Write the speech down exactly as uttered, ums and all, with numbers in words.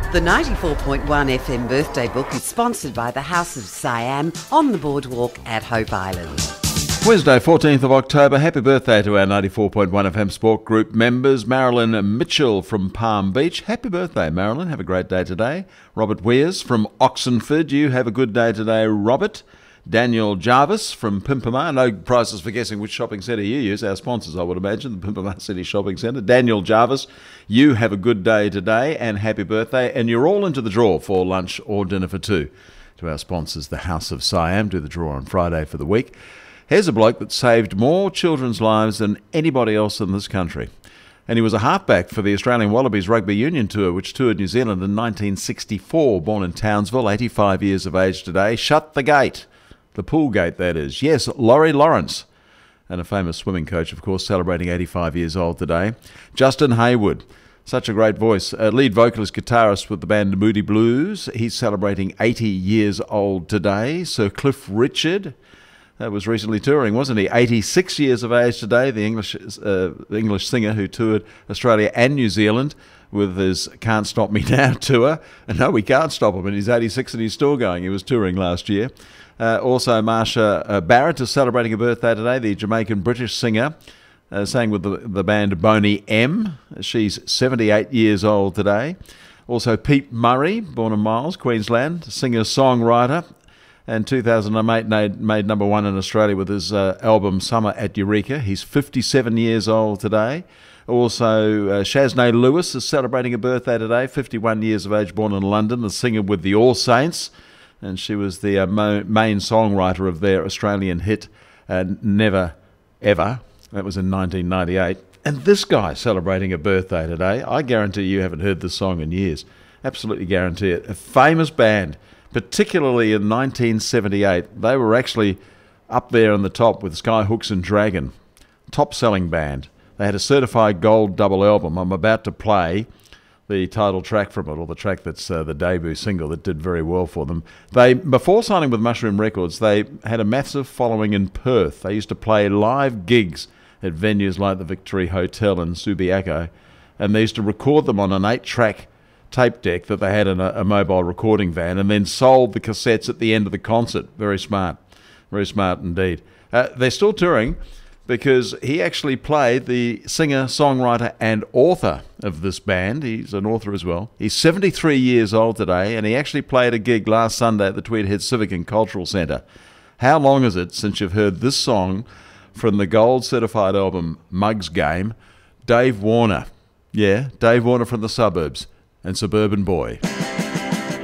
The ninety-four point one F M Birthday Book is sponsored by the House of Siam on the boardwalk at Hope Island. Wednesday, fourteenth of October. Happy birthday to our ninety-four point one F M Sport Group members. Marilyn Mitchell from Palm Beach. Happy birthday, Marilyn. Have a great day today. Robert Weirs from Oxenford. You have a good day today, Robert. Daniel Jarvis from Pimpama. No prizes for guessing which shopping centre you use. Our sponsors, I would imagine, the Pimpama City Shopping Centre. Daniel Jarvis, you have a good day today and happy birthday. And you're all into the draw for lunch or dinner for two. To our sponsors, the House of Siam, do the draw on Friday for the week. Here's a bloke that saved more children's lives than anybody else in this country. And he was a halfback for the Australian Wallabies Rugby Union Tour, which toured New Zealand in nineteen sixty-four. Born in Townsville, eighty-five years of age today. Shut the gate. The pool gate, that is. Yes, Laurie Lawrence. And a famous swimming coach, of course, celebrating eighty-five years old today. Justin Hayward. Such a great voice. Uh, lead vocalist, guitarist with the band Moody Blues. He's celebrating eighty years old today. Sir Cliff Richard. That was recently touring, wasn't he? eighty-six years of age today, the English uh, English singer who toured Australia and New Zealand with his Can't Stop Me Now tour. And no, we can't stop him, and he's eighty-six and he's still going. He was touring last year. Uh, also, Marsha uh, Barrett is celebrating a birthday today, the Jamaican-British singer, uh, sang with the, the band Boney M. She's seventy-eight years old today. Also, Pete Murray, born in Miles, Queensland, singer-songwriter, and two thousand eight made, made number one in Australia with his uh, album Summer at Eureka. He's fifty-seven years old today. Also, uh, Shaznay Lewis is celebrating a birthday today, fifty-one years of age, born in London, the singer with the All Saints. And she was the uh, mo- main songwriter of their Australian hit, uh, Never Ever. That was in nineteen ninety-eight. And this guy celebrating a birthday today. I guarantee you haven't heard this song in years. Absolutely guarantee it. A famous band, particularly in nineteen seventy-eight. They were actually up there on the top with Skyhooks and Dragon. Top-selling band. They had a certified gold double album. I'm about to play the title track from it, or the track that's uh, the debut single that did very well for them. They, before signing with Mushroom Records, they had a massive following in Perth. They used to play live gigs at venues like the Victory Hotel in Subiaco, and they used to record them on an eight-track tape deck that they had in a, a mobile recording van, and then sold the cassettes at the end of the concert. Very smart. Very smart indeed. Uh, they're still touring, because he actually played the singer, songwriter, and author of this band. He's an author as well. He's seventy-three years old today, and he actually played a gig last Sunday at the Tweed Head Civic and Cultural Centre. How long is it since you've heard this song from the gold certified album Mugs Game? Dave Warner. Yeah, Dave Warner from the Suburbs and Suburban Boy.